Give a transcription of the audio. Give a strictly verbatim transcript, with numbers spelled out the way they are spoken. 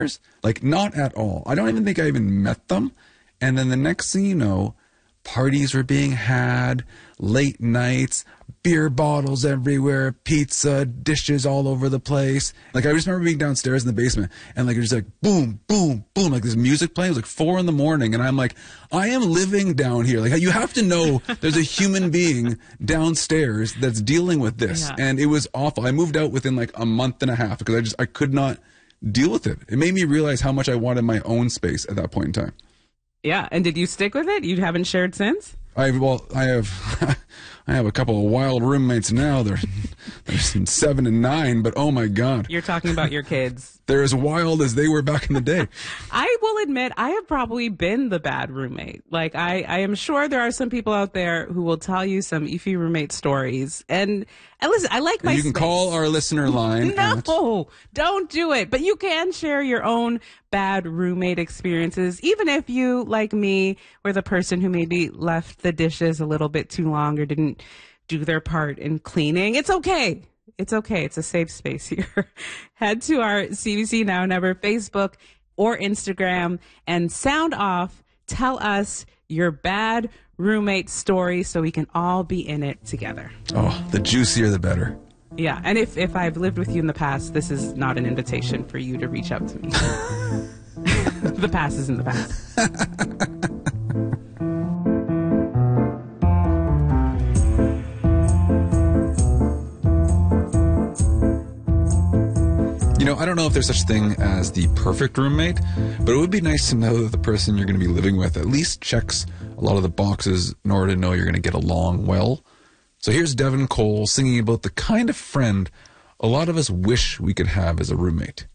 Like, not at all. I don't even think I even met them. And then the next thing you know, parties were being had, late nights, beer bottles everywhere, pizza, dishes all over the place. Like, I just remember being downstairs in the basement, and like, it was like, boom, boom, boom, like this music playing. It was like four in the morning, and I'm like, I am living down here. Like, you have to know there's a human being downstairs that's dealing with this. Yeah. And it was awful. I moved out within like a month and a half because I just, I could not deal with it. It made me realize how much I wanted my own space at that point in time. Yeah, and did you stick with it? You haven't shared since? I well, I have, I have a couple of wild roommates now. They're, they're seven and nine, but oh my God! You're talking about your kids. They're as wild as they were back in the day. I will admit, I have probably been the bad roommate. Like, I, I am sure there are some people out there who will tell you some iffy roommate stories. And, and listen, I like my You can space. call our listener line. No, at... don't do it. But you can share your own bad roommate experiences, even if you, like me, were the person who maybe left the dishes a little bit too long or didn't do their part in cleaning. It's okay. It's okay. It's a safe space here. Head to our C B C Now Never Facebook or Instagram and sound off. Tell us your bad roommate story so we can all be in it together. Oh, the juicier the better. Yeah. And if, if I've lived with you in the past, this is not an invitation for you to reach out to me. The past is in the past. You know, I don't know if there's such thing as the perfect roommate, but it would be nice to know that the person you're going to be living with at least checks a lot of the boxes in order to know you're going to get along well. So here's Devin Cole singing about the kind of friend a lot of us wish we could have as a roommate.